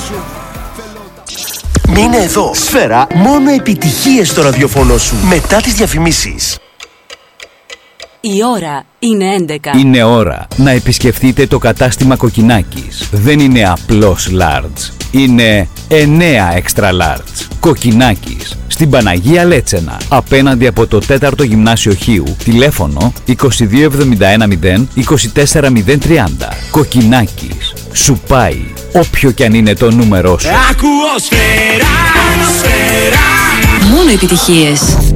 Μείνε εδώ. Σφαίρα, μόνο επιτυχίες στο ραδιοφωνό σου. Μετά τις διαφημίσεις. Η ώρα είναι 11. Είναι ώρα να επισκεφτείτε το κατάστημα Κοκκινάκης. Δεν είναι απλώς large. Είναι 9 extra large. Κοκκινάκης. Στην Παναγία Λέτσενα. Απέναντι από το 4ο Γυμνάσιο Χίου. Τηλέφωνο 2271 24030. Κοκκινάκης. Σου πάει όποιο κι αν είναι το νούμερό σου. Μόνο επιτυχίες.